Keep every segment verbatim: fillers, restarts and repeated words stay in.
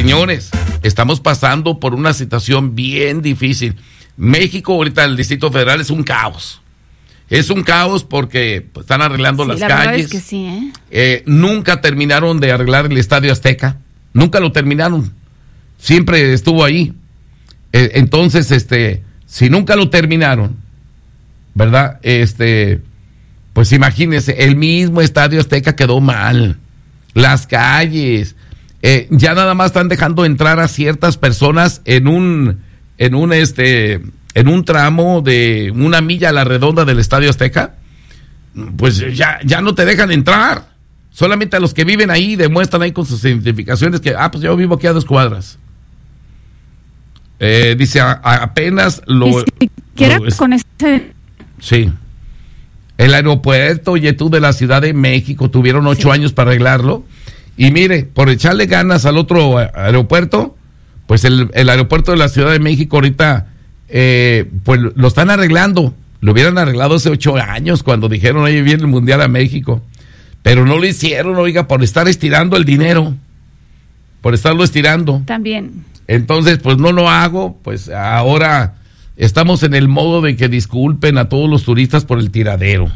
señores, estamos pasando por una situación bien difícil. México, ahorita el Distrito Federal es un caos. Es un caos porque pues, están arreglando sí, las la calles. Verdad es que sí, ¿eh? Eh, nunca terminaron de arreglar el Estadio Azteca. Nunca lo terminaron. Siempre estuvo ahí. Eh, entonces, este, si nunca lo terminaron, ¿verdad? Este, pues imagínense, el mismo Estadio Azteca quedó mal. Las calles, eh, ya nada más están dejando entrar a ciertas personas en un, en un, este, en un tramo de una milla a la redonda del Estadio Azteca. Pues ya, ya no te dejan entrar. Solamente a los que viven ahí demuestran ahí con sus identificaciones que, ah, pues yo vivo aquí a dos cuadras. Eh, dice, a, a, apenas lo... ¿Y si quiera lo es, con ese... Sí. El aeropuerto Yetú de la Ciudad de México tuvieron ocho sí. años para arreglarlo. Y mire, por echarle ganas al otro aeropuerto, pues el, el aeropuerto de la Ciudad de México ahorita, eh, pues lo están arreglando. Lo hubieran arreglado hace ocho años cuando dijeron, ahí viene el Mundial a México. Pero no lo hicieron, oiga, por estar estirando el dinero. Por estarlo estirando. También. Entonces, pues no lo hago, pues ahora... Estamos en el modo de que disculpen a todos los turistas por el tiradero.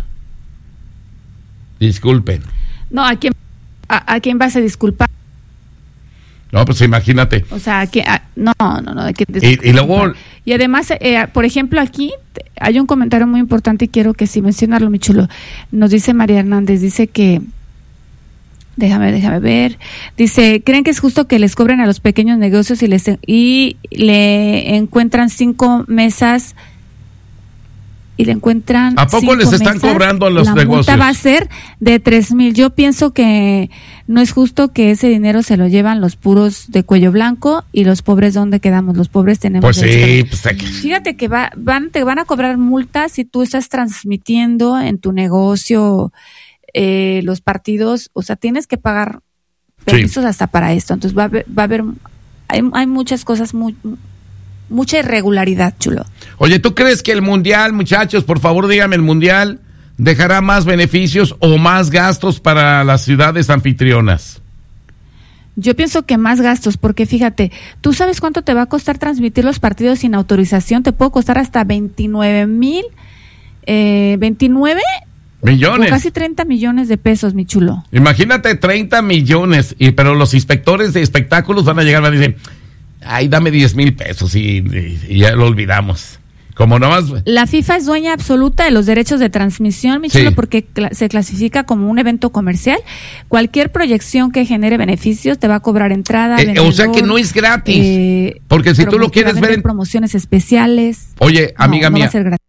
Disculpen. No, ¿a quién, a, a quién vas a disculpar? No, pues imagínate. O sea, que no, no, no. Hay que y, y luego... Y además, eh, por ejemplo, aquí hay un comentario muy importante y quiero que sí mencionarlo, mi chulo. Nos dice María Hernández, dice que... Déjame, déjame ver. Dice, ¿creen que es justo que les cobren a los pequeños negocios y les y le encuentran cinco mesas y le encuentran ¿A poco les están mesas, cobrando a los la negocios? La multa va a ser de tres mil. Yo pienso que no es justo que ese dinero se lo llevan los puros de cuello blanco y los pobres, ¿dónde quedamos? Los pobres tenemos... Pues sí, pues aquí. Fíjate que va, van, te van a cobrar multas si tú estás transmitiendo en tu negocio... Eh, los partidos, o sea, tienes que pagar permisos sí. hasta para esto, entonces va a haber, va a haber hay, hay muchas cosas, muy, mucha irregularidad, chulo. Oye, ¿tú crees que el Mundial, muchachos, por favor dígame, el Mundial dejará más beneficios o más gastos para las ciudades anfitrionas? Yo pienso que más gastos, porque fíjate, ¿tú sabes cuánto te va a costar transmitir los partidos sin autorización? Te puede costar hasta veintinueve mil, eh, veintinueve millones. Casi treinta millones de pesos, mi chulo. Imagínate treinta millones, y pero los inspectores de espectáculos van a llegar y van a decir, ay, dame diez mil pesos y, y, y ya lo olvidamos. Como nomás... La FIFA es dueña absoluta de los derechos de transmisión, mi chulo, sí. porque cl- se clasifica como un evento comercial. Cualquier proyección que genere beneficios te va a cobrar entrada. Eh, vendedor, o sea que no es gratis. Eh, porque si tú lo quieres ver en promociones especiales. Oye, amiga no, no mía. Va a ser gratis.